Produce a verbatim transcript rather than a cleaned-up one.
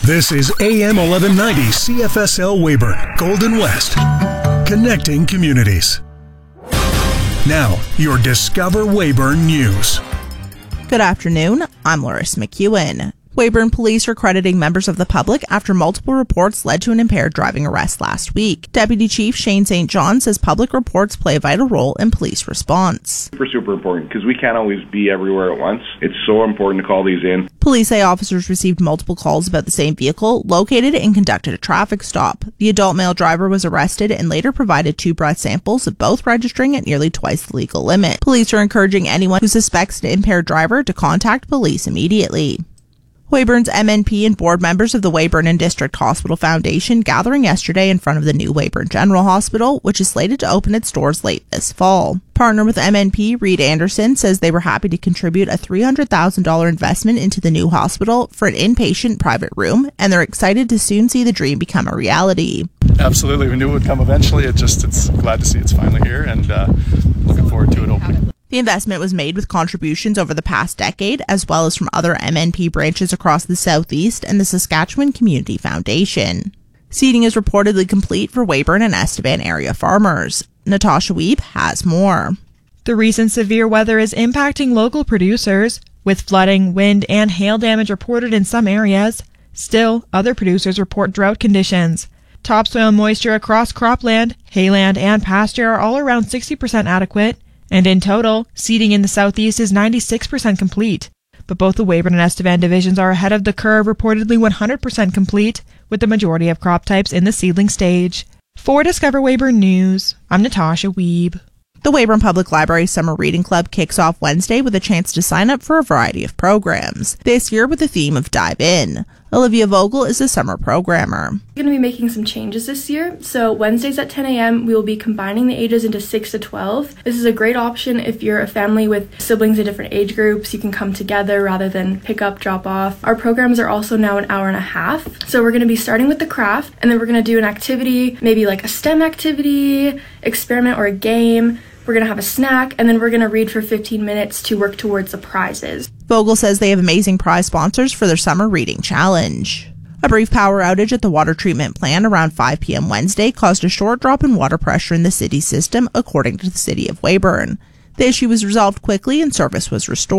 This is A M eleven ninety C F S L Weyburn, Golden West, connecting communities. Now, your Discover Weyburn News. Good afternoon, I'm Loris McEwen. Weyburn police are crediting members of the public after multiple reports led to an impaired driving arrest last week. Deputy Chief Shane Saint John says public reports play a vital role in police response. Super, super important because we can't always be everywhere at once. It's so important to call these in. Police say officers received multiple calls about the same vehicle, located and conducted a traffic stop. The adult male driver was arrested and later provided two breath samples, both registering at nearly twice the legal limit. Police are encouraging anyone who suspects an impaired driver to contact police immediately. Weyburn's M N P and board members of the Weyburn and District Hospital Foundation gathering yesterday in front of the new Weyburn General Hospital, which is slated to open its doors late this fall. Partner with M N P, Reed Anderson, says they were happy to contribute a three hundred thousand dollars investment into the new hospital for an inpatient private room, and they're excited to soon see the dream become a reality. Absolutely, we knew it would come eventually. It just, it's glad to see it's finally here, and uh, looking forward to it opening. The investment was made with contributions over the past decade, as well as from other M N P branches across the Southeast and the Saskatchewan Community Foundation. Seeding is reportedly complete for Weyburn and Estevan area farmers. Natasha Wiebe has more. The recent severe weather is impacting local producers, with flooding, wind, and hail damage reported in some areas. Still, other producers report drought conditions. Topsoil moisture across cropland, hayland, and pasture are all around sixty percent adequate. And in total, seeding in the southeast is ninety-six percent complete. But both the Weyburn and Estevan divisions are ahead of the curve, reportedly one hundred percent complete, with the majority of crop types in the seedling stage. For Discover Weyburn News, I'm Natasha Wiebe. The Weyburn Public Library Summer Reading Club kicks off Wednesday with a chance to sign up for a variety of programs, this year with the theme of Dive In. Olivia Vogel is the summer programmer. We're going to be making some changes this year. So Wednesdays at ten a.m. we will be combining the ages into six to twelve. This is a great option if you're a family with siblings in different age groups. You can come together rather than pick up, drop off. Our programs are also now an hour and a half. So we're going to be starting with the craft, and then we're going to do an activity, maybe like a STEM activity, experiment, or a game. We're going to have a snack, and then we're going to read for fifteen minutes to work towards the prizes. Vogel says they have amazing prize sponsors for their summer reading challenge. A brief power outage at the water treatment plant around five p.m. Wednesday caused a short drop in water pressure in the city system, according to the City of Weyburn. The issue was resolved quickly and service was restored.